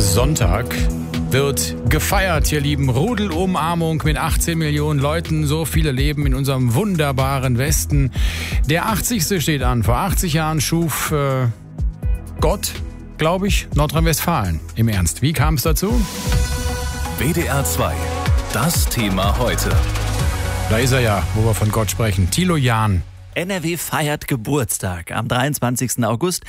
Sonntag wird gefeiert, ihr Lieben. Rudelumarmung mit 18 Millionen Leuten. So viele leben in unserem wunderbaren Westen. Der 80. steht an. Vor 80 Jahren schuf Gott, glaube ich, Nordrhein-Westfalen. Im Ernst. Wie kam es dazu? WDR 2. Das Thema heute. Da ist er ja, wo wir von Gott sprechen. Thilo Jahn. NRW feiert Geburtstag. Am 23. August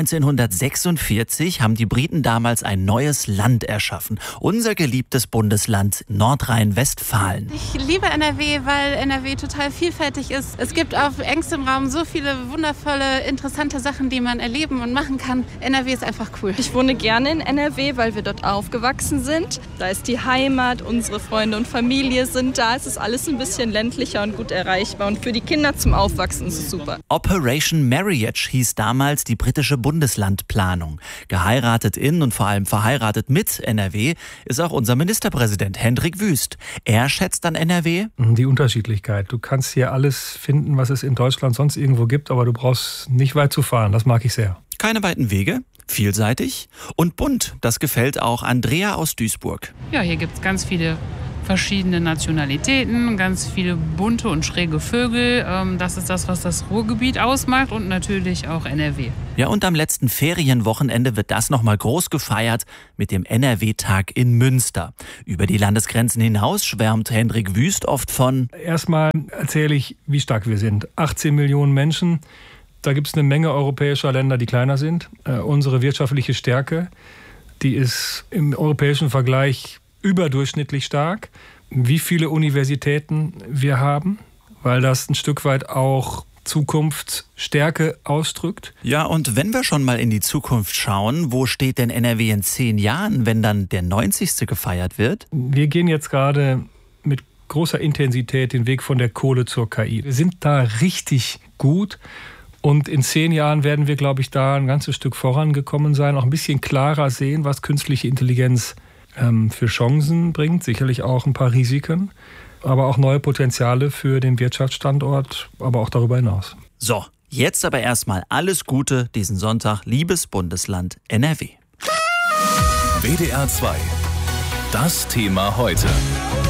1946 haben die Briten damals ein neues Land erschaffen. Unser geliebtes Bundesland Nordrhein-Westfalen. Ich liebe NRW, weil NRW total vielfältig ist. Es gibt auf engstem Raum so viele wundervolle, interessante Sachen, die man erleben und machen kann. NRW ist einfach cool. Ich wohne gerne in NRW, weil wir dort aufgewachsen sind. Da ist die Heimat, unsere Freunde und Familie sind da. Es ist alles ein bisschen ländlicher und gut erreichbar. Und für die Kinder zum Aufwachsen ist es super. Operation Marriage hieß damals die britische Bundeslandplanung. Geheiratet in und vor allem verheiratet mit NRW ist auch unser Ministerpräsident Hendrik Wüst. Er schätzt an NRW die Unterschiedlichkeit. Du kannst hier alles finden, was es in Deutschland sonst irgendwo gibt, aber du brauchst nicht weit zu fahren. Das mag ich sehr. Keine weiten Wege, vielseitig und bunt. Das gefällt auch Andrea aus Duisburg. Ja, hier gibt es ganz viele verschiedene Nationalitäten, ganz viele bunte und schräge Vögel. Das ist das, was das Ruhrgebiet ausmacht und natürlich auch NRW. Ja, und am letzten Ferienwochenende wird das nochmal groß gefeiert mit dem NRW-Tag in Münster. Über die Landesgrenzen hinaus schwärmt Hendrik Wüst oft von: Erstmal erzähle ich, wie stark wir sind. 18 Millionen Menschen. Da gibt es eine Menge europäischer Länder, die kleiner sind. Unsere wirtschaftliche Stärke, die ist im europäischen Vergleich überdurchschnittlich stark. Wie viele Universitäten wir haben, weil das ein Stück weit auch Zukunftsstärke ausdrückt. Ja, und wenn wir schon mal in die Zukunft schauen, wo steht denn NRW in 10 Jahren, wenn dann der 90. gefeiert wird? Wir gehen jetzt gerade mit großer Intensität den Weg von der Kohle zur KI. Wir sind da richtig gut. Und in 10 Jahren werden wir, glaube ich, da ein ganzes Stück vorangekommen sein, auch ein bisschen klarer sehen, was künstliche Intelligenz für Chancen bringt, sicherlich auch ein paar Risiken, aber auch neue Potenziale für den Wirtschaftsstandort, aber auch darüber hinaus. So, jetzt aber erstmal alles Gute diesen Sonntag, liebes Bundesland NRW. WDR 2. Das Thema heute.